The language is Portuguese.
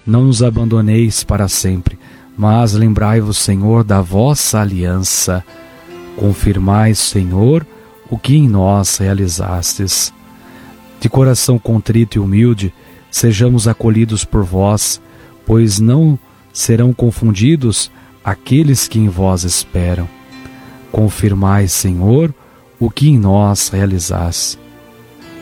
Não nos abandoneis para sempre, mas lembrai-vos, Senhor, da vossa aliança. Confirmai, Senhor, o que em nós realizastes. De coração contrito e humilde, sejamos acolhidos por vós, pois não serão confundidos aqueles que em vós esperam. Confirmai, Senhor, o que em nós realizaste.